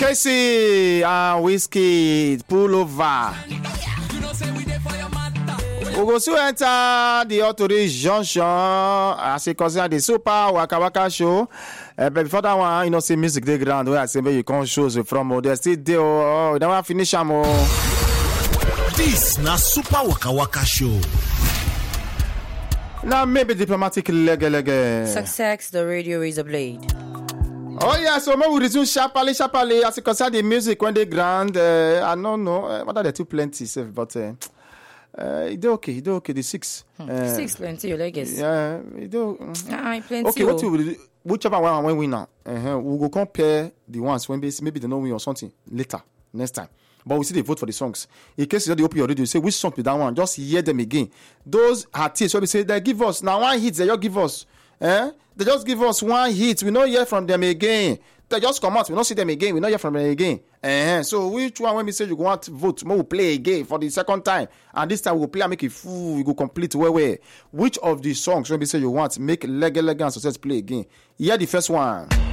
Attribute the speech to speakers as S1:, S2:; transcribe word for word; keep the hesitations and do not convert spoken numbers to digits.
S1: Casey and Whiskey pull over. We go soon enter the Authority Junction as a concern the Super Waka Waka show. Uh, but before that one, you know, see music dey ground where I say you come shows from. Oh, they still there. Oh, they want finish am. Oh.
S2: This na Super Waka Waka show.
S1: Now maybe diplomatic lege lege.
S3: Success, the radio razor blade.
S1: Oh yeah, so maybe we resume sharply, sharply as it concern the music when they grand. Uh, I don't know uh, whether they're too plenty, safe, but uh, uh, it's okay, it's okay. The six,
S3: hmm.
S1: uh,
S3: six plenty, I guess.
S1: Yeah, it's okay.
S3: Ah, plenty.
S1: Okay, what we do? Whichever one when we now, uh-huh, we go compare the ones when maybe they know win or something later next time. But we see they vote for the songs. In case you don't open your radio, you say which song be that one. Just hear them again. Those artists when we say they give us now one hit, they just give us. Eh? They just give us one hit. We don't hear from them again. They just come out. We don't see them again. We don't hear from them again. Uh-huh. So which one when we say you want to vote, we will play again for the second time. And this time we will play and make it full. We go complete where where. Which of the songs when we say you want make leg leg and success play again? Hear the first one.